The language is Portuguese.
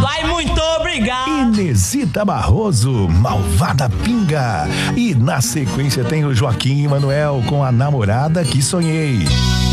Papai, muito obrigado. Inesita Barroso, Malvada Pinga. E na sequência tem o Joaquim Emanuel com A Namorada que Sonhei.